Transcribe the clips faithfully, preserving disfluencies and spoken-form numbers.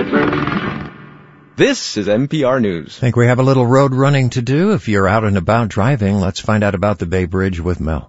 This is N P R News. I think we have a little road running to do. If you're out and about driving, let's find out about the Bay Bridge with Mel.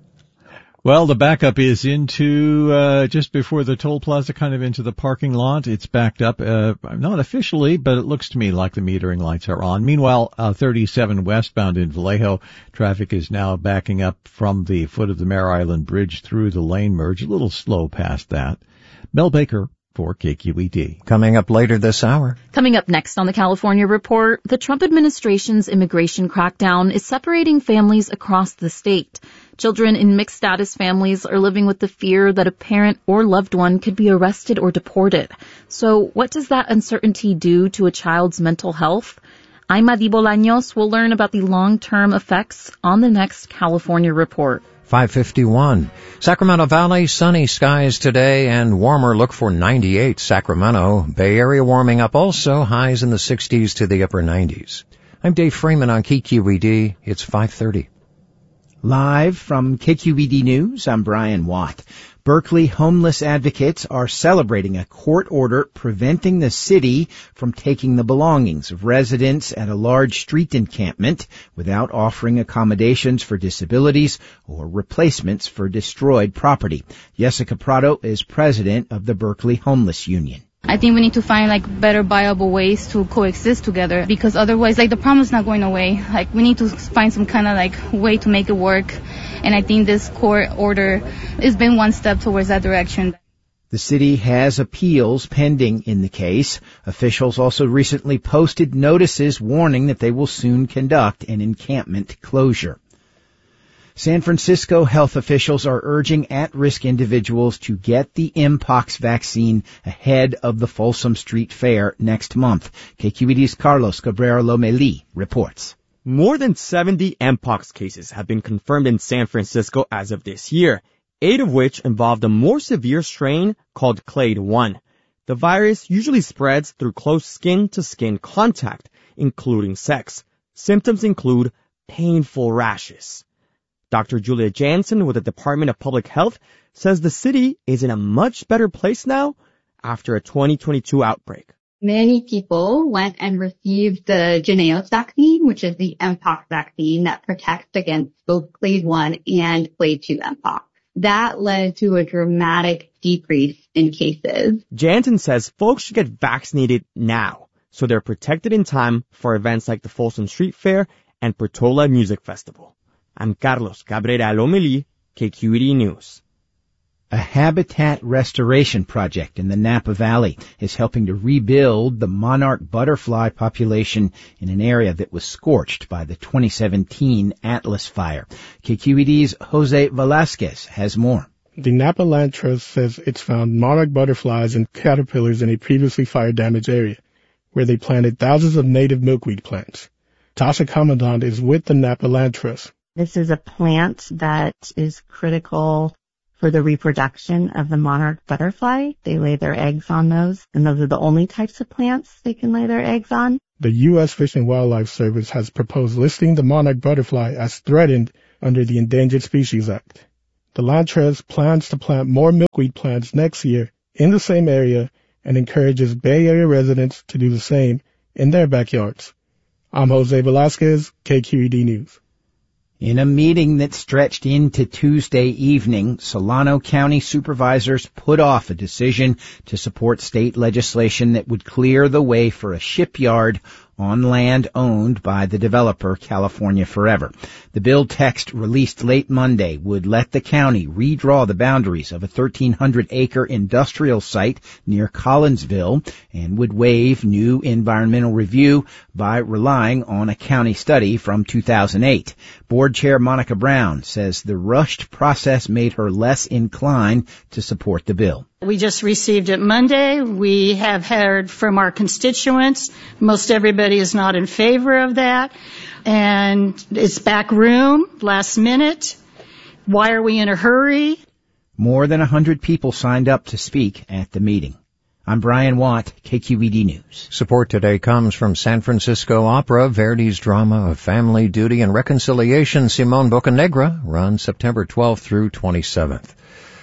Well, the backup is into, uh, just before the toll plaza, kind of into the parking lot. It's backed up, uh, not officially, but it looks to me like the metering lights are on. Meanwhile, uh, thirty-seven westbound in Vallejo, traffic is now backing up from the foot of the Mare Island Bridge through the lane merge, a little slow past that. Mel Baker for K Q E D. Coming up later this hour. Coming up next on the California Report, the Trump administration's immigration crackdown is separating families across the state. Children in mixed-status families are living with the fear that a parent or loved one could be arrested or deported. So what does that uncertainty do to a child's mental health? I'm Adi Bolaños. We'll learn about the long-term effects on the next California Report. five fifty-one. Sacramento Valley, sunny skies today and warmer. Look for ninety-eight. Sacramento. Bay Area warming up also. Highs in the sixties to the upper nineties. I'm Dave Freeman on K Q E D. It's five thirty. Live from K Q E D News, I'm Brian Watt. Berkeley homeless advocates are celebrating a court order preventing the city from taking the belongings of residents at a large street encampment without offering accommodations for disabilities or replacements for destroyed property. Jessica Prado is president of the Berkeley Homeless Union. I think we need to find like better viable ways to coexist together, because otherwise like the problem's not going away. Like we need to find some kind of like way to make it work. And I think this court order has been one step towards that direction. The city has appeals pending in the case. Officials also recently posted notices warning that they will soon conduct an encampment closure. San Francisco health officials are urging at-risk individuals to get the Mpox vaccine ahead of the Folsom Street Fair next month. K Q E D's Carlos Cabrera-Lomelí reports. More than seventy Mpox cases have been confirmed in San Francisco as of this year, eight of which involved a more severe strain called clade one. The virus usually spreads through close skin-to-skin contact, including sex. Symptoms include painful rashes. Doctor Julia Jansen with the Department of Public Health says the city is in a much better place now after a twenty twenty-two outbreak. Many people went and received the Jynneos vaccine, which is the Mpox vaccine that protects against both clade one and clade two Mpox. That led to a dramatic decrease in cases. Jansen says folks should get vaccinated now so they're protected in time for events like the Folsom Street Fair and Portola Music Festival. I'm Carlos Cabrera-Lomelí, K Q E D News. A habitat restoration project in the Napa Valley is helping to rebuild the monarch butterfly population in an area that was scorched by the twenty seventeen Atlas fire. K Q E D's Jose Velasquez has more. The Napa Land Trust says it's found monarch butterflies and caterpillars in a previously fire-damaged area, where they planted thousands of native milkweed plants. Tasha Commandant is with the Napa Land Trust. This is a plant that is critical for the reproduction of the monarch butterfly. They lay their eggs on those, and those are the only types of plants they can lay their eggs on. The U S Fish and Wildlife Service has proposed listing the monarch butterfly as threatened under the Endangered Species Act. The Land Trust plans to plant more milkweed plants next year in the same area and encourages Bay Area residents to do the same in their backyards. I'm Jose Velasquez, K Q E D News. In a meeting that stretched into Tuesday evening, Solano County supervisors put off a decision to support state legislation that would clear the way for a shipyard on land owned by the developer California Forever. The bill text released late Monday would let the county redraw the boundaries of a thirteen hundred acre industrial site near Collinsville and would waive new environmental review by relying on a county study from two thousand eight. Board Chair Monica Brown says the rushed process made her less inclined to support the bill. We just received it Monday. We have heard from our constituents. Most everybody is not in favor of that. And it's back room, last minute. Why are we in a hurry? More than one hundred people signed up to speak at the meeting. I'm Brian Watt, K Q E D News. Support today comes from San Francisco Opera. Verdi's drama of family, duty, and reconciliation, Simón Bocanegra, runs September twelfth through twenty-seventh.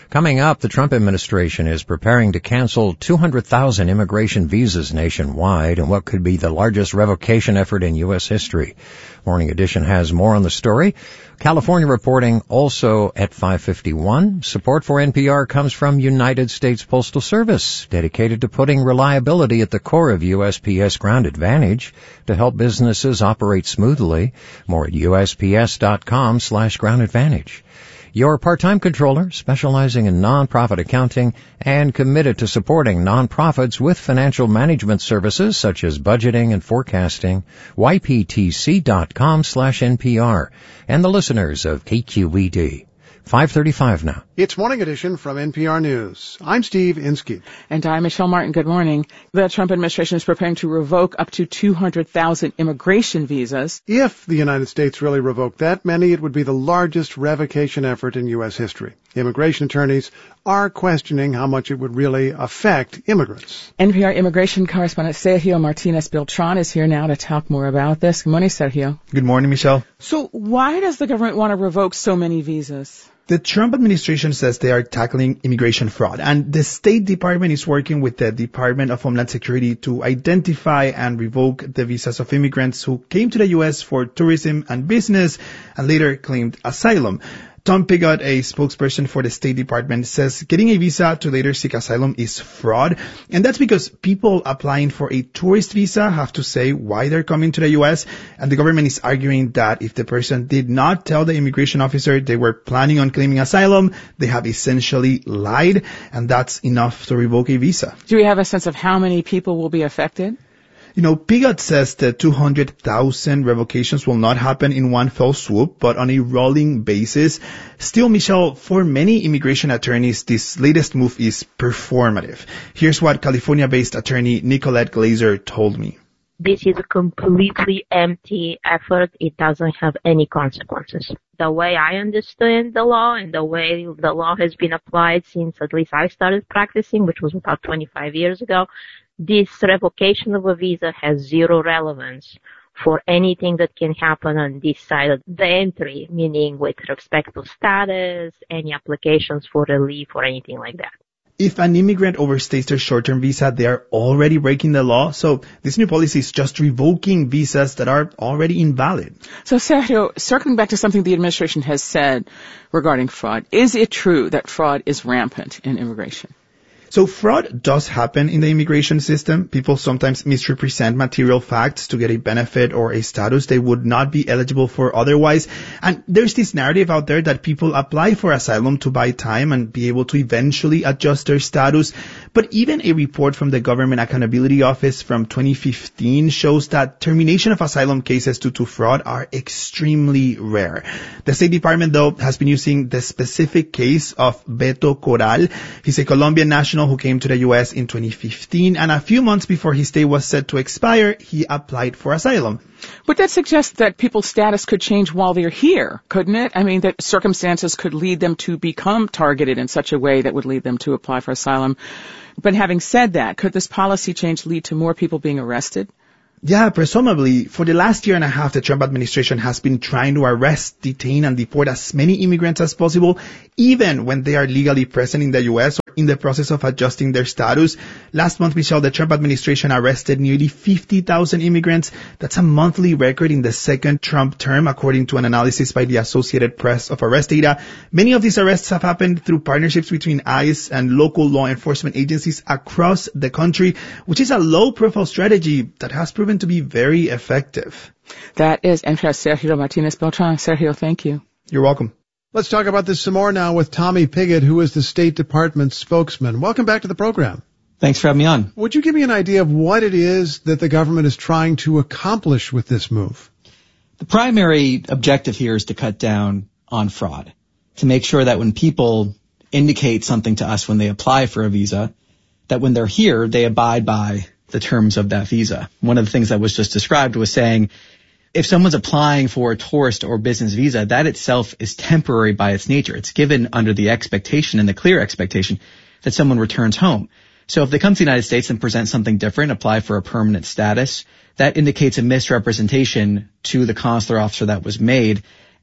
Coming up, the Trump administration is preparing to cancel two hundred thousand immigration visas nationwide in what could be the largest revocation effort in U S history. Morning Edition has more on the story. California reporting also at five fifty-one. Support for N P R comes from United States Postal Service, dedicated to putting reliability at the core of U S P S Ground Advantage to help businesses operate smoothly. More at U S P S dot com slash Ground Advantage. Your part-time controller, specializing in nonprofit accounting and committed to supporting nonprofits with financial management services such as budgeting and forecasting. Y P T C dot com slash N P R. And the listeners of K Q E D. five thirty-five now. It's Morning Edition from N P R News. I'm Steve Inskeep. And I'm Michelle Martin. Good morning. The Trump administration is preparing to revoke up to two hundred thousand immigration visas. If the United States really revoked that many, it would be the largest revocation effort in U S history. Immigration attorneys are questioning how much it would really affect immigrants. N P R immigration correspondent Sergio Martinez Beltran is here now to talk more about this. Good morning, Sergio. Good morning, Michelle. So why does the government want to revoke so many visas? The Trump administration says they are tackling immigration fraud, and the State Department is working with the Department of Homeland Security to identify and revoke the visas of immigrants who came to the U S for tourism and business and later claimed asylum. Tom Pigott, a spokesperson for the State Department, says getting a visa to later seek asylum is fraud. And that's because people applying for a tourist visa have to say why they're coming to the U S. And the government is arguing that if the person did not tell the immigration officer they were planning on claiming asylum, they have essentially lied. And that's enough to revoke a visa. Do we have a sense of how many people will be affected? You know, Pigott says that two hundred thousand revocations will not happen in one fell swoop, but on a rolling basis. Still, Michelle, for many immigration attorneys, this latest move is performative. Here's what California-based attorney Nicolette Glazer told me. This is a completely empty effort. It doesn't have any consequences. The way I understand the law and the way the law has been applied since at least I started practicing, which was about twenty-five years ago, this revocation of a visa has zero relevance for anything that can happen on this side of the entry, meaning with respect to status, any applications for relief or anything like that. If an immigrant overstays their short-term visa, they are already breaking the law. So this new policy is just revoking visas that are already invalid. So, Sergio, circling back to something the administration has said regarding fraud, is it true that fraud is rampant in immigration? So fraud does happen in the immigration system. People sometimes misrepresent material facts to get a benefit or a status they would not be eligible for otherwise. And there's this narrative out there that people apply for asylum to buy time and be able to eventually adjust their status. But even a report from the Government Accountability Office from twenty fifteen shows that termination of asylum cases due to fraud are extremely rare. The State Department, though, has been using the specific case of Beto Corral. He's a Colombian national who came to the U S in twenty fifteen, and a few months before his stay was set to expire, he applied for asylum. But that suggests that people's status could change while they're here, couldn't it? I mean, that circumstances could lead them to become targeted in such a way that would lead them to apply for asylum. But having said that, could this policy change lead to more people being arrested? Yeah, presumably. For the last year and a half, the Trump administration has been trying to arrest, detain, and deport as many immigrants as possible, even when they are legally present in the U S or in the process of adjusting their status. Last month, Michelle, the Trump administration arrested nearly fifty thousand immigrants. That's a monthly record in the second Trump term, according to an analysis by the Associated Press of arrest data. Many of these arrests have happened through partnerships between ICE and local law enforcement agencies across the country, which is a low-profile strategy that has proven to be very effective. That is N P R's Sergio Martinez Beltran. Sergio, thank you. You're welcome. Let's talk about this some more now with Tommy Pigott, who is the State Department spokesman. Welcome back to the program. Thanks for having me on. Would you give me an idea of what it is that the government is trying to accomplish with this move? The primary objective here is to cut down on fraud, to make sure that when people indicate something to us when they apply for a visa, that when they're here, they abide by the terms of that visa. One of the things that was just described was saying, if someone's applying for a tourist or business visa, that itself is temporary by its nature. It's given under the expectation and the clear expectation that someone returns home. So if they come to the United States and present something different, apply for a permanent status, that indicates a misrepresentation to the consular officer that was made.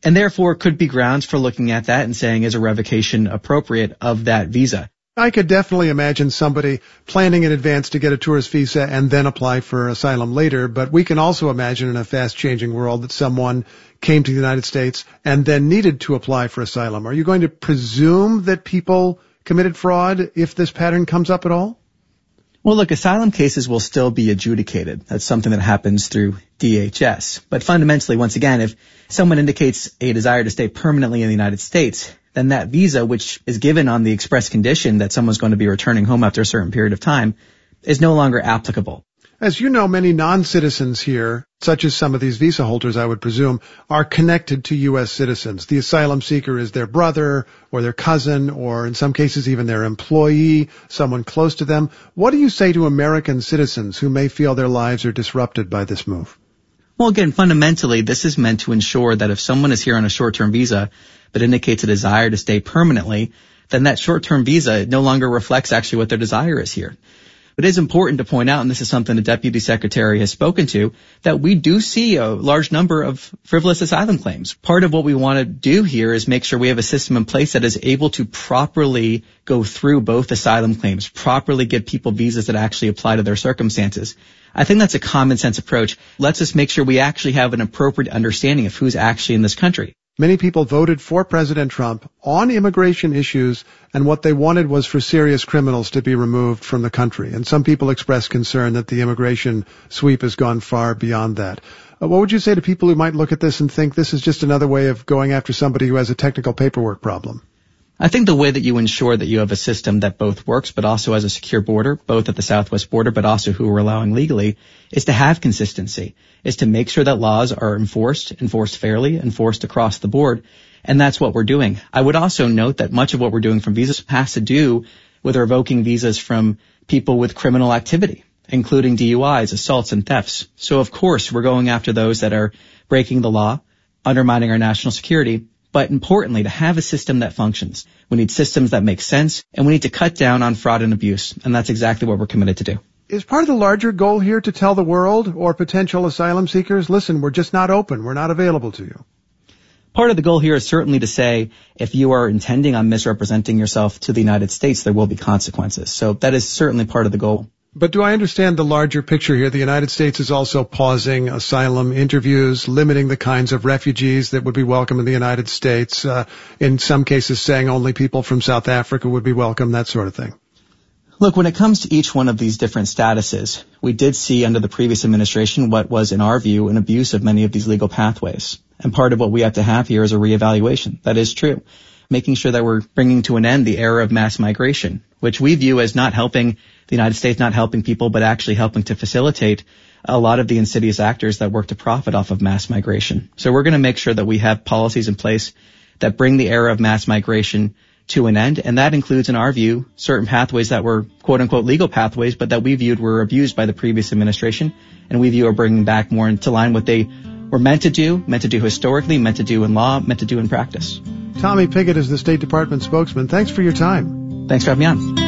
and therefore could be grounds for looking at that and saying, is a revocation appropriate of that visa? I could definitely imagine somebody planning in advance to get a tourist visa and then apply for asylum later, but we can also imagine in a fast-changing world that someone came to the United States and then needed to apply for asylum. Are you going to presume that people committed fraud if this pattern comes up at all? Well, look, asylum cases will still be adjudicated. That's something that happens through D H S. But fundamentally, once again, if someone indicates a desire to stay permanently in the United States, then that visa, which is given on the express condition that someone's going to be returning home after a certain period of time, is no longer applicable. As you know, many non-citizens here, such as some of these visa holders, I would presume, are connected to U S citizens. The asylum seeker is their brother or their cousin or in some cases even their employee, someone close to them. What do you say to American citizens who may feel their lives are disrupted by this move? Well, again, fundamentally, this is meant to ensure that if someone is here on a short-term visa but indicates a desire to stay permanently, then that short-term visa no longer reflects actually what their desire is here. It is important to point out, and this is something the Deputy Secretary has spoken to, that we do see a large number of frivolous asylum claims. Part of what we want to do here is make sure we have a system in place that is able to properly go through both asylum claims, properly give people visas that actually apply to their circumstances. I think that's a common sense approach. Let's just make sure we actually have an appropriate understanding of who's actually in this country. Many people voted for President Trump on immigration issues, and what they wanted was for serious criminals to be removed from the country. And some people expressed concern that the immigration sweep has gone far beyond that. Uh, what would you say to people who might look at this and think this is just another way of going after somebody who has a technical paperwork problem? I think the way that you ensure that you have a system that both works but also has a secure border, both at the southwest border but also who we're allowing legally, is to have consistency, is to make sure that laws are enforced, enforced fairly, enforced across the board, and that's what we're doing. I would also note that much of what we're doing from visas has to do with revoking visas from people with criminal activity, including D U Is, assaults, and thefts. So of course we're going after those that are breaking the law, undermining our national security. But importantly, to have a system that functions, we need systems that make sense, and we need to cut down on fraud and abuse, and that's exactly what we're committed to do. Is part of the larger goal here to tell the world or potential asylum seekers, listen, we're just not open, we're not available to you? Part of the goal here is certainly to say, if you are intending on misrepresenting yourself to the United States, there will be consequences. So that is certainly part of the goal. But do I understand the larger picture here? The United States is also pausing asylum interviews, limiting the kinds of refugees that would be welcome in the United States, uh, in some cases saying only people from South Africa would be welcome, that sort of thing. Look, when it comes to each one of these different statuses, we did see under the previous administration what was, in our view, an abuse of many of these legal pathways. And part of what we have to have here is a reevaluation. That is true. Making sure that we're bringing to an end the era of mass migration, which we view as not helping the United States, not helping people, but actually helping to facilitate a lot of the insidious actors that work to profit off of mass migration. So we're going to make sure that we have policies in place that bring the era of mass migration to an end. And that includes, in our view, certain pathways that were quote unquote legal pathways, but that we viewed were abused by the previous administration. And we view are bringing back more into line what they were meant to do, meant to do historically, meant to do in law, meant to do in practice. Tommy Pigott is the State Department spokesman. Thanks for your time. Thanks for having me on.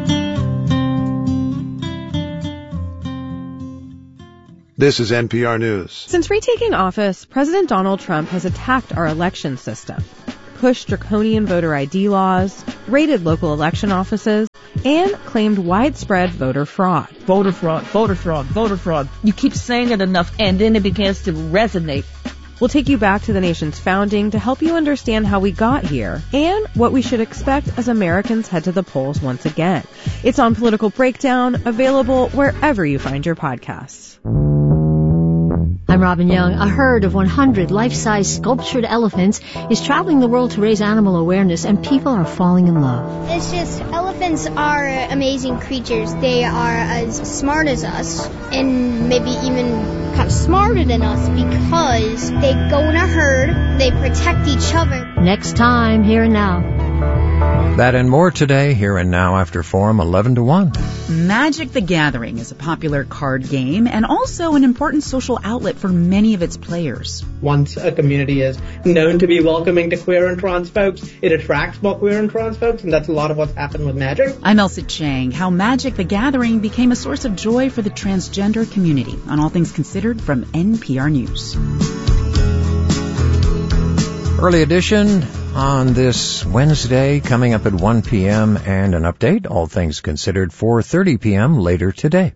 This is N P R News. Since retaking office, President Donald Trump has attacked our election system, pushed draconian voter I D laws, raided local election offices, and claimed widespread voter fraud. Voter fraud, voter fraud, voter fraud. You keep saying it enough, and then it begins to resonate. We'll take you back to the nation's founding to help you understand how we got here and what we should expect as Americans head to the polls once again. It's on Political Breakdown, available wherever you find your podcasts. I'm Robin Young. A herd of one hundred life-size sculptured elephants is traveling the world to raise animal awareness, and people are falling in love. It's just, elephants are amazing creatures. They are as smart as us, and maybe even kind of smarter than us, because they go in a herd, they protect each other. Next time, Here and Now. That and more today, Here and Now, after Forum eleven to one. Magic the Gathering is a popular card game and also an important social outlet for many of its players. Once a community is known to be welcoming to queer and trans folks, it attracts more queer and trans folks, and that's a lot of what's happened with Magic. I'm Elsa Chang. How Magic the Gathering became a source of joy for the transgender community on All Things Considered from N P R News. Early edition on this Wednesday, coming up at one p.m. and an update, all things considered, four thirty p.m. later today.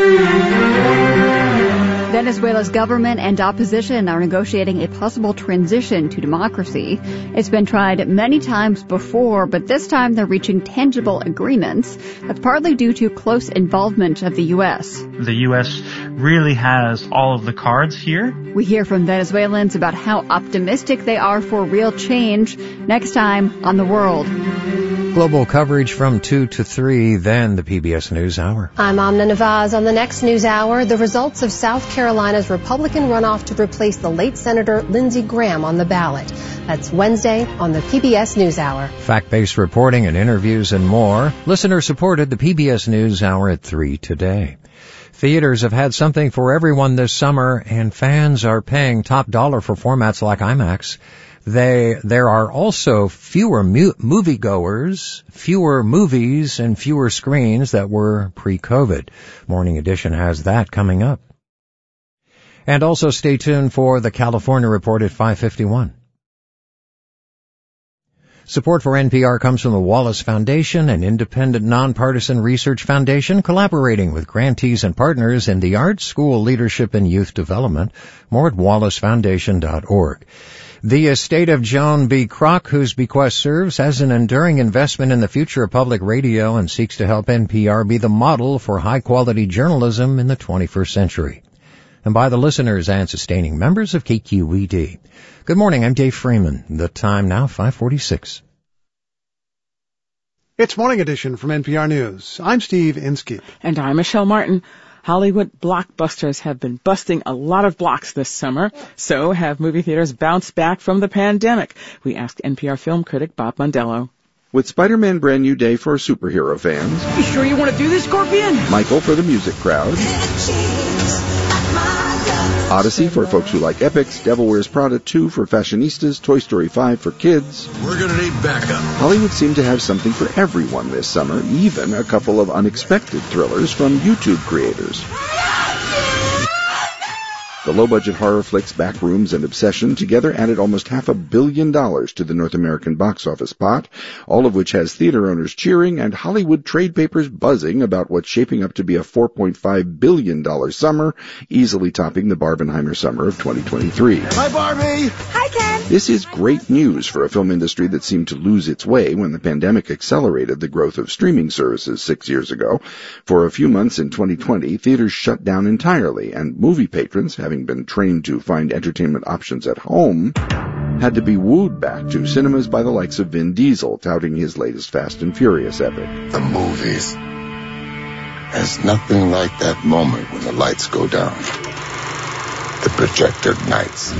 Venezuela's government and opposition are negotiating a possible transition to democracy. It's been tried many times before, but this time they're reaching tangible agreements. That's partly due to close involvement of the U S. The U S really has all of the cards here. We hear from Venezuelans about how optimistic they are for real change next time on The World. Global coverage from two to three, then the P B S NewsHour. I'm Amna Nawaz. On the next NewsHour, the results of South Carolina's Republican runoff to replace the late Senator Lindsey Graham on the ballot. That's Wednesday on the P B S NewsHour. Fact-based reporting and interviews and more. Listener-supported, the P B S NewsHour at three today. Theaters have had something for everyone this summer, and fans are paying top dollar for formats like IMAX. They, there are also fewer mu- moviegoers, fewer movies, and fewer screens that were pre-COVID. Morning Edition has that coming up. And also stay tuned for the California Report at five fifty-one. Support for N P R comes from the Wallace Foundation, an independent, nonpartisan research foundation collaborating with grantees and partners in the arts, school leadership, and youth development. More at wallace foundation dot org. The estate of Joan B. Kroc, whose bequest serves as an enduring investment in the future of public radio and seeks to help N P R be the model for high-quality journalism in the twenty-first century. And by the listeners and sustaining members of K Q E D. Good morning, I'm Dave Freeman. The time now, five forty-six. It's Morning Edition from N P R News. I'm Steve Inskeep. And I'm Michelle Martin. Hollywood blockbusters have been busting a lot of blocks this summer. So have movie theaters bounced back from the pandemic? We asked N P R film critic Bob Mondello. With Spider-Man Brand New Day for superhero fans. You sure you want to do this, Scorpion? Michael for the music crowd. Odyssey for folks who like epics, Devil Wears Prada two for fashionistas, Toy Story five for kids. We're gonna need backup. Hollywood seemed to have something for everyone this summer, even a couple of unexpected thrillers from YouTube creators. The low-budget horror flicks Backrooms and Obsession together added almost half a billion dollars to the North American box office pot, all of which has theater owners cheering and Hollywood trade papers buzzing about what's shaping up to be a four point five billion dollars summer, easily topping the Barbenheimer summer of twenty twenty-three. Hi, Barbie! Hi, Ken! This is great news for a film industry that seemed to lose its way when the pandemic accelerated the growth of streaming services six years ago. For a few months in twenty twenty, theaters shut down entirely, and movie patrons, having been trained to find entertainment options at home, had to be wooed back to cinemas by the likes of Vin Diesel, touting his latest Fast and Furious epic. The movies. There's nothing like that moment when the lights go down. The projector ignites.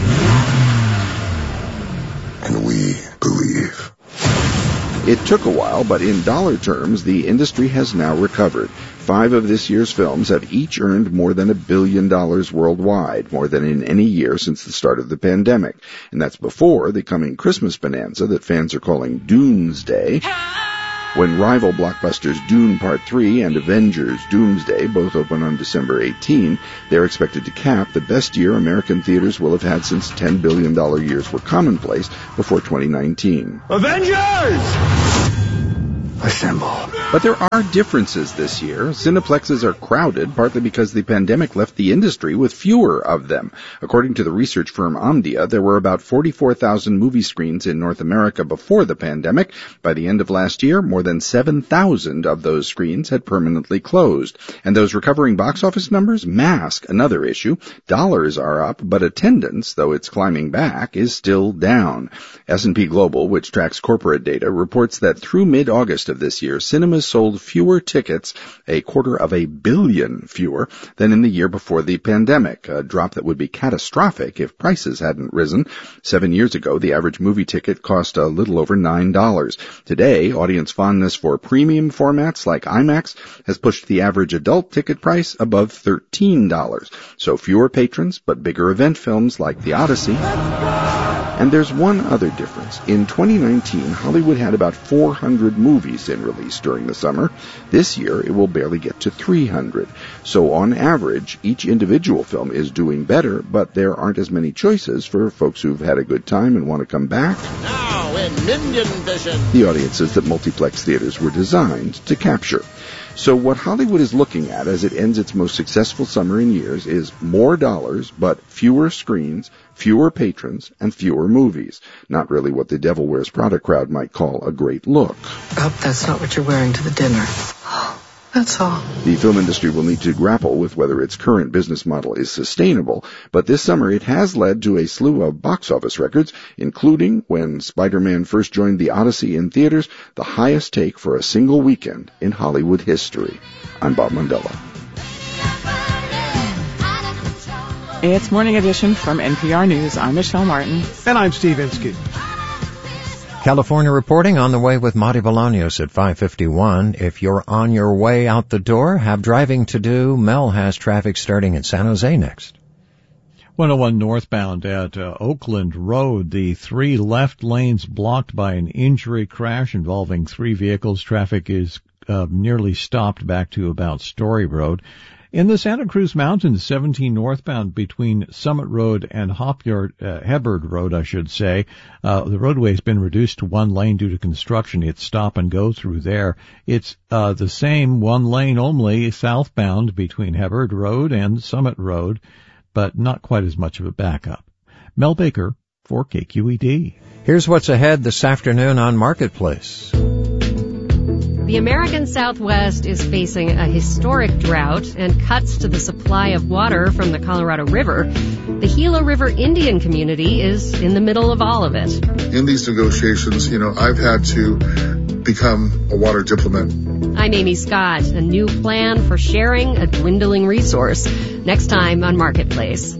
And we believe. It took a while, but in dollar terms, the industry has now recovered. Five of this year's films have each earned more than a billion dollars worldwide, more than in any year since the start of the pandemic. And that's before the coming Christmas bonanza that fans are calling Doomsday. When rival blockbusters Dune Part three and Avengers Doomsday both open on December eighteenth, they're expected to cap the best year American theaters will have had since ten billion dollars years were commonplace before twenty nineteen. Avengers! Assemble. But there are differences this year. Cineplexes are crowded, partly because the pandemic left the industry with fewer of them. According to the research firm Omdia, there were about forty-four thousand movie screens in North America before the pandemic. By the end of last year, more than seven thousand of those screens had permanently closed. And those recovering box office numbers mask another issue. Dollars are up, but attendance, though it's climbing back, is still down. S and P Global, which tracks corporate data, reports that through mid-August of this year, cinemas sold fewer tickets, a quarter of a billion fewer, than in the year before the pandemic, a drop that would be catastrophic if prices hadn't risen. Seven years ago, the average movie ticket cost a little over nine dollars. Today, audience fondness for premium formats like IMAX has pushed the average adult ticket price above thirteen dollars. So fewer patrons, but bigger event films like The Odyssey And there's one other difference. In twenty nineteen, Hollywood had about four hundred movies in release during the summer. This year, it will barely get to three hundred. So on average, each individual film is doing better, but there aren't as many choices for folks who've had a good time and want to come back. Now in Minion Vision, The audiences that multiplex theaters were designed to capture. So what Hollywood is looking at as it ends its most successful summer in years is more dollars, but fewer screens, fewer patrons, and fewer movies. Not really what the Devil Wears Prada crowd might call a great look. I hope that's not what you're wearing to the dinner. That's all. The film industry will need to grapple with whether its current business model is sustainable, but this summer it has led to a slew of box office records, including, when Spider-Man first joined the Odyssey in theaters, the highest take for a single weekend in Hollywood history. I'm Bob Mandela. It's Morning Edition from N P R News. I'm Michelle Martin. And I'm Steve Inskeep. California reporting on the way with Marty Bolaños at five fifty-one. If you're on your way out the door, have driving to do. Mel has traffic starting in San Jose next. one oh one northbound at uh, Oakland Road. The three left lanes blocked by an injury crash involving three vehicles. Traffic is uh, nearly stopped back to about Story Road. In the Santa Cruz Mountains, seventeen northbound between Summit Road and Hopyard, uh, Hebbard Road, I should say, uh, the roadway has been reduced to one lane due to construction. It's stop and go through there. It's, uh, the same one lane only southbound between Hebbard Road and Summit Road, but not quite as much of a backup. Mel Baker for K Q E D. Here's what's ahead this afternoon on Marketplace. The American Southwest is facing a historic drought and cuts to the supply of water from the Colorado River. The Gila River Indian community is in the middle of all of it. In these negotiations, you know, I've had to become a water diplomat. I'm Amy Scott. A new plan for sharing a dwindling resource. Next time on Marketplace.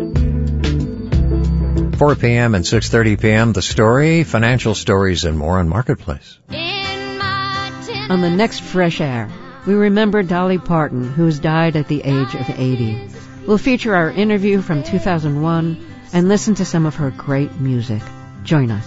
four p.m. and six thirty p.m. The Story, financial stories, and more on Marketplace. On the next Fresh Air, we remember Dolly Parton, who has died at the age of eighty. We'll feature our interview from two thousand one and listen to some of her great music. Join us.